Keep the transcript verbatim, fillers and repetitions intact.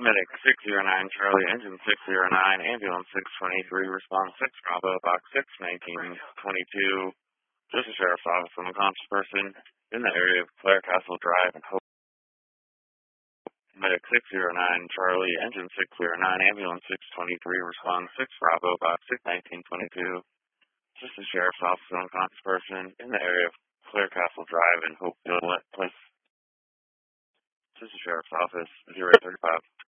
Medic six zero nine Charlie, engine six zero nine, ambulance six twenty-three, response six Bravo, box six nineteen twenty-two. Just a sheriff's office, an unconscious person in the area of Clare Castle Drive and Hope. Medic six zero nine Charlie, engine six zero nine, ambulance six twenty-three, response six Bravo, box six nineteen twenty-two. Just a sheriff's office, an unconscious person in the area of Clare Castle Drive and Hope. Place. Just a sheriff's office, zero thirty-five.